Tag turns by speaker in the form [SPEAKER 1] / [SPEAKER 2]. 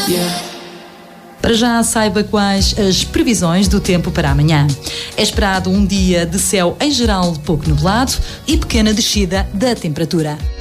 [SPEAKER 1] Para já, saiba quais as previsões do tempo para amanhã. É esperado um dia de céu em geral pouco nublado e pequena descida da temperatura.